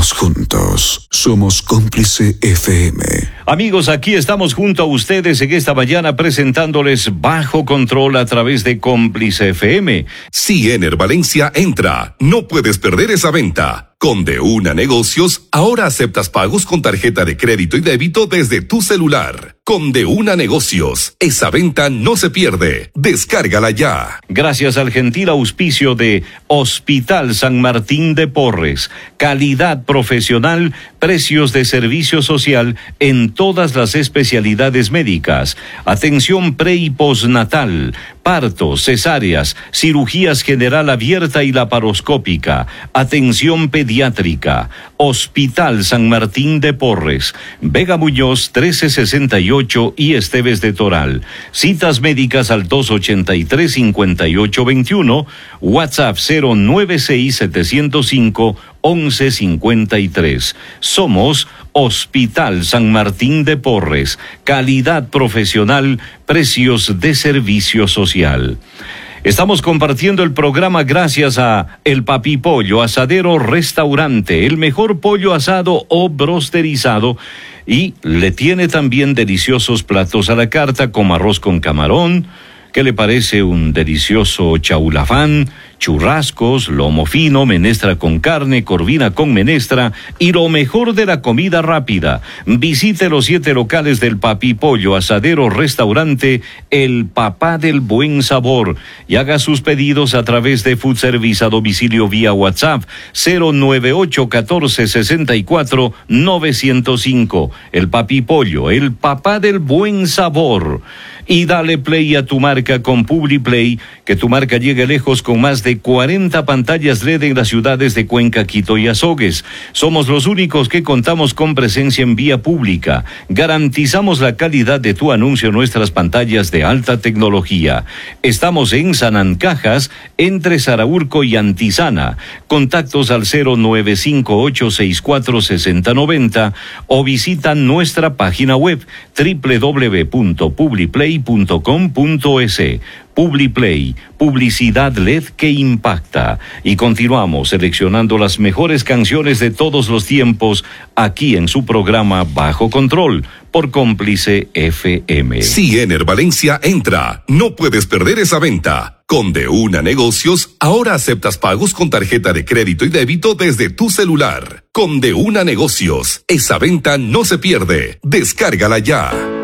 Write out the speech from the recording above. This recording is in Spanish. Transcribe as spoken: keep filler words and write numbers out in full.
Estamos juntos. Somos Cómplice F M. Amigos, aquí estamos junto a ustedes en esta mañana presentándoles Bajo Control a través de Cómplice F M. Si Ener Valencia entra, no puedes perder esa venta. Con De Una Negocios, ahora aceptas pagos con tarjeta de crédito y débito desde tu celular. Con De Una Negocios, esa venta no se pierde. Descárgala ya. Gracias al gentil auspicio de Hospital San Martín de Porres. Calidad profesional, precios de servicio social en todas las especialidades médicas. Atención pre y postnatal, partos, cesáreas, cirugías general abierta y laparoscópica. Atención pediátrica. Hospital San Martín de Porres. Vega Muñoz trece sesenta y ocho y Esteves de Toral. Citas médicas al dos ochenta y tres, cincuenta y ocho veintiuno. WhatsApp cero nueve seis, setecientos cinco, once cincuenta y tres. Somos Hospital San Martín de Porres. Calidad profesional, precios de servicio social. Estamos compartiendo el programa gracias a El Papi Pollo, Asadero Restaurante, el mejor pollo asado o brosterizado, y le tiene también deliciosos platos a la carta como arroz con camarón. ¿Qué le parece un delicioso chaulafán, churrascos, lomo fino, menestra con carne, corvina con menestra y lo mejor de la comida rápida? Visite los siete locales del Papi Pollo, Asadero Restaurante, El Papá del Buen Sabor, y haga sus pedidos a través de Food Service a domicilio vía WhatsApp cero nueve ocho uno cuatro, seis cuatro, nueve cero cinco. El Papi Pollo, El Papá del Buen Sabor. Y dale play a tu marca con PubliPlay, que tu marca llegue lejos con más de cuarenta pantallas L E D en las ciudades de Cuenca, Quito y Azogues. Somos los únicos que contamos con presencia en vía pública. Garantizamos la calidad de tu anuncio en nuestras pantallas de alta tecnología. Estamos en Sanancajas, entre Saraurco y Antizana. Contactos al cero nueve cinco ocho seis cuatro seis cero nueve cero o visita nuestra página web doble u doble u doble u punto publiplay punto com punto es. PubliPlay, publicidad L E D que impacta. Y continuamos seleccionando las mejores canciones de todos los tiempos aquí en su programa Bajo Control por Cómplice F M. Si Ener Valencia entra, no puedes perder esa venta. Con De Una Negocios, ahora aceptas pagos con tarjeta de crédito y débito desde tu celular. Con De Una Negocios, esa venta no se pierde. Descárgala ya.